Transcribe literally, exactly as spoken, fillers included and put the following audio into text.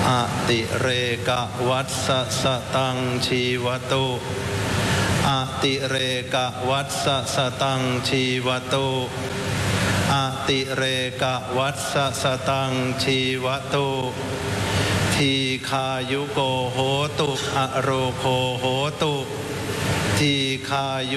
อติเรกวัสสตังชีวตุอติเรกวัสสตังชีวตุอติเรกวัสสตังชีวตุทีคายุโกโหตุอโรโคโหตุทีคายุ